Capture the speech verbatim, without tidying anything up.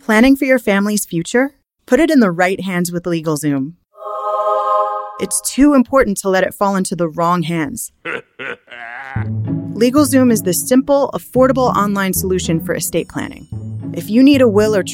Planning for your family's future? Put it in the right hands with LegalZoom. It's too important to let it fall into the wrong hands. LegalZoom is the simple, affordable online solution for estate planning. If you need a will or